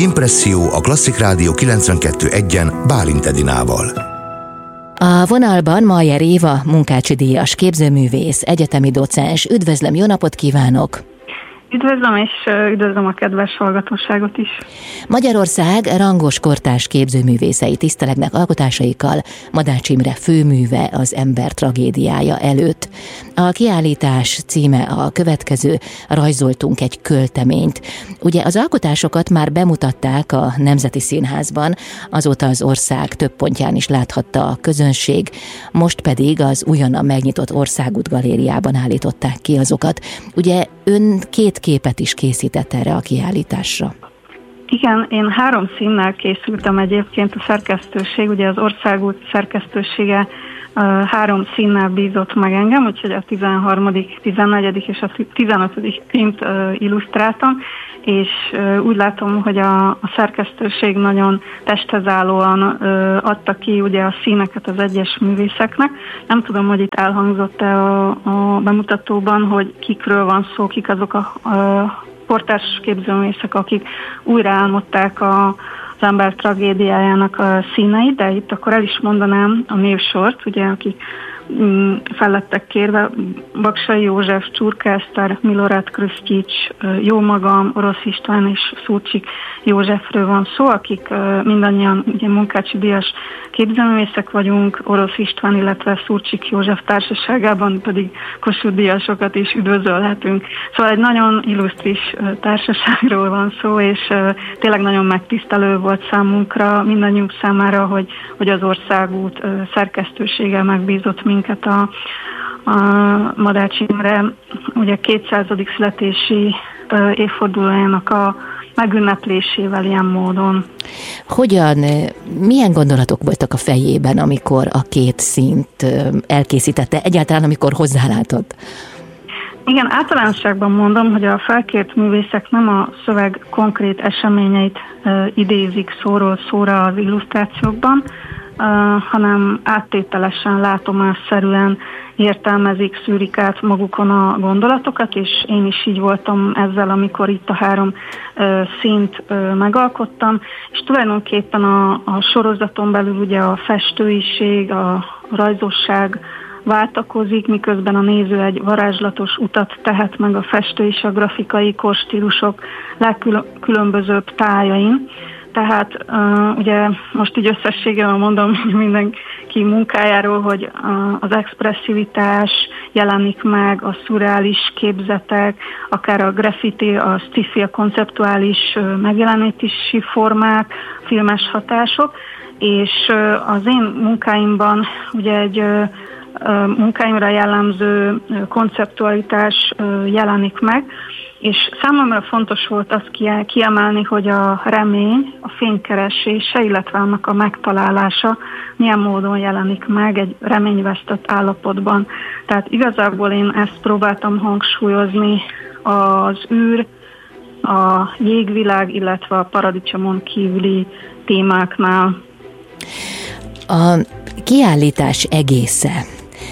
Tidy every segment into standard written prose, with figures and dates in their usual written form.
Impresszió a Klasszik Rádió 92.1-en Bálint Edinával. A vonalban Mayer Éva, munkácsi díjas képzőművész, egyetemi docens. Üdvözlöm, jó napot kívánok! Üdvözlöm, és üdvözlöm a kedves hallgatóságot is. Magyarország rangos kortárs képzőművészei tisztelegnek alkotásaikkal Madács Imre főműve az Ember tragédiája előtt. A kiállítás címe a következő, Rajzoltunk egy költeményt. Ugye az alkotásokat már bemutatták a Nemzeti Színházban, azóta az ország több pontján is láthatta a közönség, most pedig az újonnan megnyitott Országút galériában állították ki azokat. Ugye ön 2 képet is készített erre a kiállításra. Igen, én 3 színnel készültem egyébként, a szerkesztőség, ugye az Országút szerkesztősége 3 színnel bízott meg engem, úgyhogy a 13., 14. és a 15. színt illusztráltam, és úgy látom, hogy a szerkesztőség nagyon testhez állóan adta ki ugye a színeket az egyes művészeknek. Nem tudom, hogy itt elhangzott-e a bemutatóban, hogy kikről van szó, kik azok a kortárs képzőművészek, akik újra álmodták az Ember tragédiájának a színeit, de itt akkor el is mondanám a névsort, ugye, akik fel lettek kérve: Baksay József, Csurka Eszter, Milorad Krstić, jó magam, Orosz István és Szurcsik Józsefről van szó, akik mindannyian ugye munkácsi díjas képzőművészek vagyunk, Orosz István, illetve Szurcsik József társaságában pedig Kossuth díjasokat is üdvözölhetünk. Szóval egy nagyon illusztris társaságról van szó, és tényleg nagyon megtisztelő volt számunkra, mindannyiunk számára, hogy az Országút szerkesztősége megbízott minket a Madács Imre ugye 200. születési évfordulójának a megünneplésével ilyen módon. Milyen gondolatok voltak a fejében, amikor a 2 színt elkészítette, egyáltalán amikor hozzálátott? Igen, általánosságban mondom, hogy a felkért művészek nem a szöveg konkrét eseményeit idézik szóról szóra az illusztrációkban, hanem áttételesen, látomásszerűen értelmezik, szűrik át magukon a gondolatokat, és én is így voltam ezzel, amikor itt a 3 színt megalkottam, és tulajdonképpen a sorozaton belül ugye a festőiség, a rajzosság váltakozik, miközben a néző egy varázslatos utat tehet meg a festő és a grafikai korstílusok legkülönbözőbb tájain. Tehát ugye most így összességében mondom mindenki munkájáról, hogy az expresszivitás jelenik meg, a szurreális képzetek, akár a graffiti, a sci-fi, a konceptuális megjelenítési formák, filmes hatások, és az én munkáimban ugye egy munkáimra jellemző konceptualitás jelenik meg, és számomra fontos volt azt kiemelni, hogy a remény, a fénykeresése, illetve annak a megtalálása milyen módon jelenik meg egy reményvesztett állapotban. Tehát igazából én ezt próbáltam hangsúlyozni az űr, a jégvilág, illetve a paradicsomon kívüli témáknál. A kiállítás egésze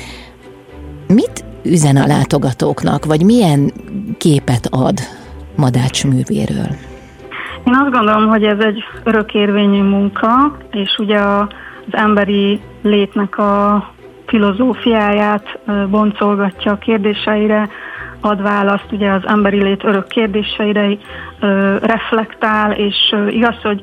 mit üzen a látogatóknak, vagy milyen képet ad Madács művéről? Én azt gondolom, hogy ez egy örökérvényű munka, és ugye az emberi létnek a filozófiáját boncolgatja, a kérdéseire ad választ, ugye az emberi lét örök kérdéseire reflektál, és igaz, hogy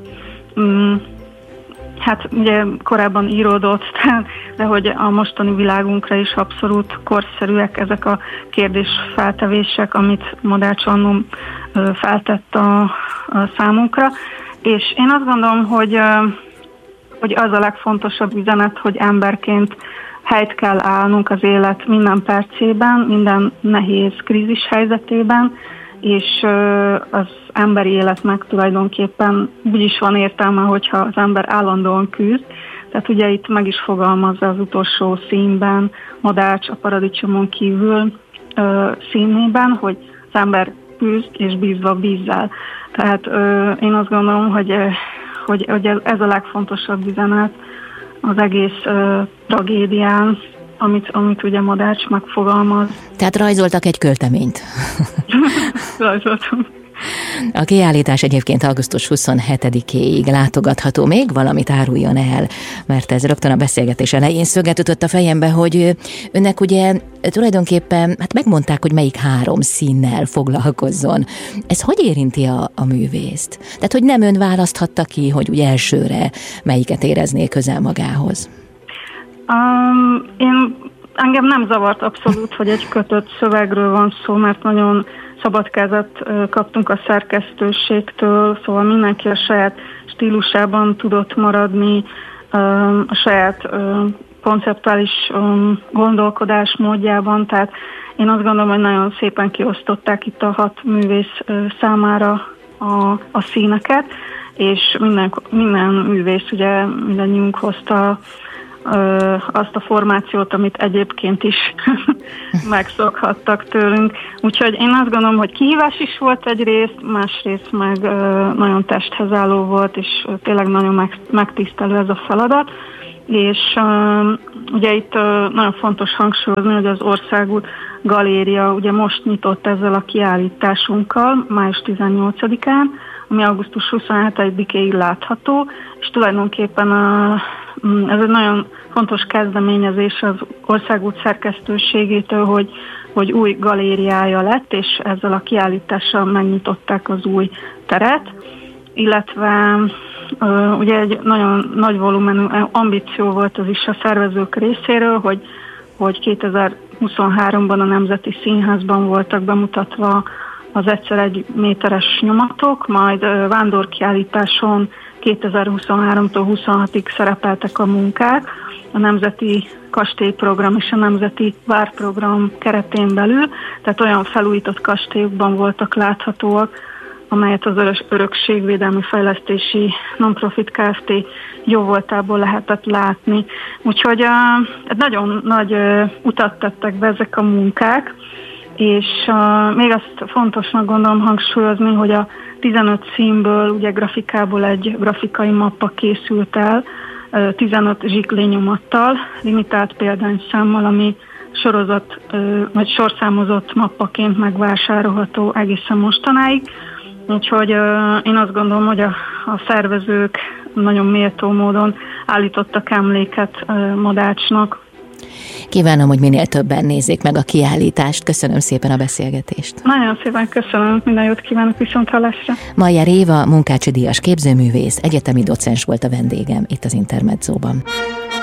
hát ugye korábban íródott, de hogy a mostani világunkra is abszolút korszerűek ezek a kérdésfeltevések, amit Madács annó feltett a számunkra. És én azt gondolom, hogy az a legfontosabb üzenet, hogy emberként helyt kell állnunk az élet minden percében, minden nehéz krízis helyzetében, és az emberi életnek tulajdonképpen úgy is van értelme, hogyha az ember állandóan küzd. Tehát ugye itt meg is fogalmazza az utolsó színben Madács a paradicsomon kívül színében, hogy az ember küzd és bízva bízzál. Tehát én azt gondolom, hogy ez a legfontosabb üzenet az egész tragédián, amit ugye Madács megfogalmaz. Tehát rajzoltak egy költeményt. Rajzoltunk. A kiállítás egyébként augusztus 27-éig látogatható. Még valamit áruljon el, mert ez rögtön a beszélgetés elején szöget ütött a fejembe, hogy önnek ugye tulajdonképpen, hát megmondták, hogy melyik 3 színnel foglalkozzon. Ez hogy érinti a művészt? Tehát, hogy nem ön választhatta ki, hogy ugye elsőre melyiket érezné közel magához? Engem nem zavart abszolút, hogy egy kötött szövegről van szó, mert nagyon szabad kezet kaptunk a szerkesztőségtől, szóval mindenki a saját stílusában tudott maradni, a saját konceptuális gondolkodás módjában, tehát én azt gondolom, hogy nagyon szépen kiosztották itt a 6 művész számára a színeket, és minden művész, ugye mindannyiunk hozta azt a formációt, amit egyébként is megszokhattak tőlünk. Úgyhogy én azt gondolom, hogy kihívás is volt egyrészt, másrészt meg nagyon testhez álló volt, és tényleg nagyon megtisztelő ez a feladat. És ugye itt nagyon fontos hangsúlyozni, hogy az Országút Galéria ugye most nyitott ezzel a kiállításunkkal, május 18-án, ami augusztus 27-ig látható, és tulajdonképpen ez egy nagyon fontos kezdeményezés az Országút szerkesztőségétől, hogy új galériája lett, és ezzel a kiállítással megnyitották az új teret, illetve ugye egy nagyon nagy volumenű ambíció volt az is a szervezők részéről, hogy 2023-ban a Nemzeti Színházban voltak bemutatva az egyszer 1 méteres nyomatok, majd vándorkiállításon 2023-tól 26-ig szerepeltek a munkák, a Nemzeti Kastélyprogram és a Nemzeti Várprogram keretén belül, tehát olyan felújított kastélyokban voltak láthatóak, amelyet az Örökségvédelmi Fejlesztési Non-Profit Kft. Jóvoltából lehetett látni. Úgyhogy nagyon nagy utat tettek be ezek a munkák, és még azt fontosnak gondolom hangsúlyozni, hogy a 15 színből, ugye grafikából egy grafikai mappa készült el, 15 zsiklényomattal, limitált példányszámmal, ami sorozat vagy sorszámozott mappaként megvásárolható egészen mostanáig. Úgyhogy én azt gondolom, hogy a szervezők nagyon méltó módon állítottak emléket Madácsnak. Kívánom, hogy minél többen nézzék meg a kiállítást. Köszönöm szépen a beszélgetést. Nagyon szépen köszönöm, minden jót kívánok, viszonthallásra. Mayer Éva, Munkácsi díjas képzőművész, egyetemi docens volt a vendégem itt az Intermedzóban.